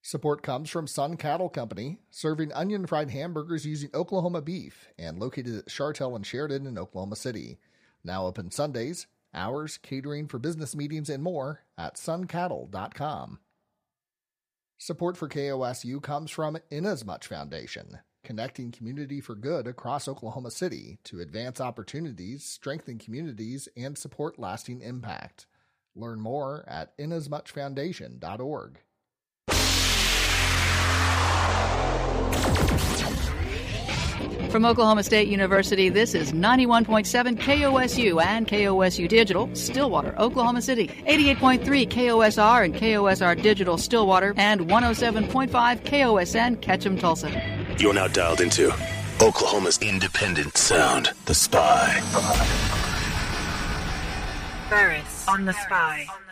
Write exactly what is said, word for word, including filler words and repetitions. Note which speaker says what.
Speaker 1: Support comes from Sun Cattle Company, serving onion-fried hamburgers using Oklahoma beef, and located at Chartel and Sheridan in Oklahoma City. Now open Sundays, hours, catering for business meetings, and more at sun cattle dot com. Support for K O S U comes from Inasmuch Foundation, connecting community for good across Oklahoma City to advance opportunities, strengthen communities, and support lasting impact. Learn more at inasmuch foundation dot org.
Speaker 2: From Oklahoma State University, this is ninety-one point seven K O S U and K O S U Digital, Stillwater, Oklahoma City, eighty-eight point three K O S R and K O S R Digital, Stillwater, and one oh seven point five K O S N, Ketchum, Tulsa.
Speaker 3: You're now dialed into Oklahoma's independent sound, The Spy.
Speaker 4: Ferris on The Spy.